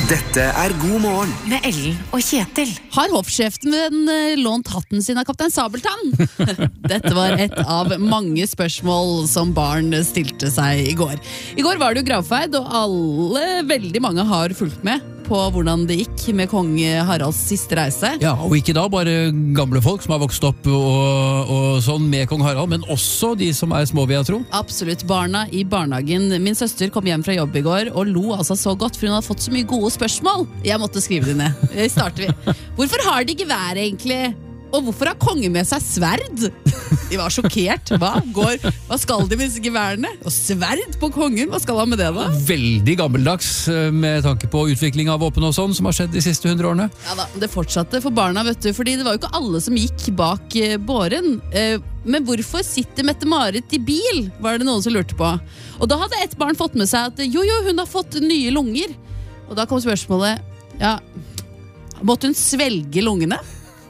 Dette God morgen med Ellen og Kjetil. Har hoffsjefen lånt hatten sin av Kaptein Sabeltann? Dette var et av mange spørsmål som barn stilte seg i går. I går var det jo gravferd, og veldig mange har fulgt med på hvordan det gikk med kong Haralds siste reise. Ja, og ikke da bare gamle folk som har vokst opp og sånn med kong Harald, men også de som små, vil jeg tro. Absolutt, barna i barnehagen. Min søster kom hjem fra jobb i går og lo altså så godt, for hun hadde fått så mye gode spørsmål. Jeg måtte skrive det ned. Starter vi. Hvorfor har de gevær egentlig? Og hvorfor har kongen med seg sverd? De var sjokkert. Hva skal de med disse geværene? Og sverd på kongen? Hva skal han med det da? Veldig gammeldags med tanke på utvikling av våpen og sånn som har skjedd de siste 100 årene. Ja da, det fortsatte for barna, vet du, fordi det var jo ikke alle som gikk bak båren. Men hvorfor sitter Mette-Marit i bil? Var det noen som lurte på. Og da hadde et barn fått med seg at hun har fått nye lunger. Og da kom spørsmålet, ja, måtte hun svelge lungene?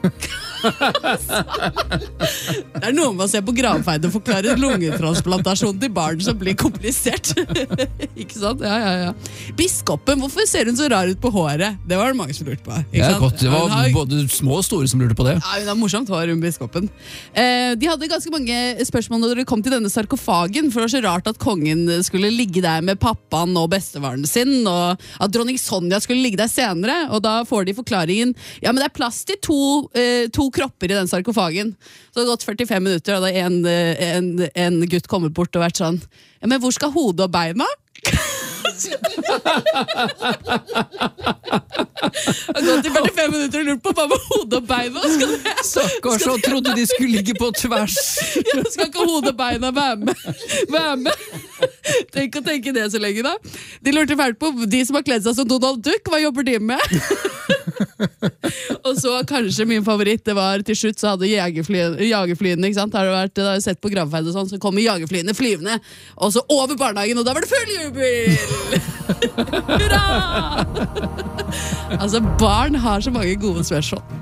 Det noe med å se på gravferd og forklare lungetransplantasjon til barn som blir komplisert. Ikke sant? Ja. Biskopen, hvorfor ser hun så rar ut på håret? Det var det mange som lurte på. Ja, godt, det var både små og store som lurte på det. Ja, hun har morsomt hår, hun biskopen. De hadde ganske mange spørsmål når de kom til denne sarkofagen, for det var så rart at kongen skulle ligge der med pappaen og bestefaren sin, og at dronning Sonja skulle ligge der senere, og da får de forklaringen, ja, men det plass til to kropper i den sarkofagen. Så det har gått 45 minutter, og da en gutt kommet bort og vært sånn, ja, men hvor skal hodet og beina? Jeg har gått i 45 minutter og lurt på hva med hodet og beina skal det? Stakkars, så trodde de skulle ligge på tvers. Ja, skal ikke hodet og beina være med? Tenk å tenke det så lenge da. De lurte fælt på de som har kledd seg som Donald Duck, hva jobber de med? Og så kanskje min favoritt, det var til slutt så hadde jagerflyene, ikke sant? Har du sett på gravferd og sånn, så kommer jagerflyene flyvende, og så over barnehagen, og da var det full jubel! Hurra! Altså, barn har så mange gode spørsmål.